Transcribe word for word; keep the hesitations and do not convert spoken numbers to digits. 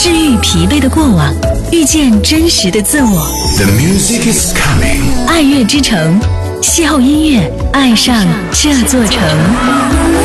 治愈疲惫的过往，遇见真实的自我。 The music is coming。 爱乐之城，邂逅音乐，爱上这座城。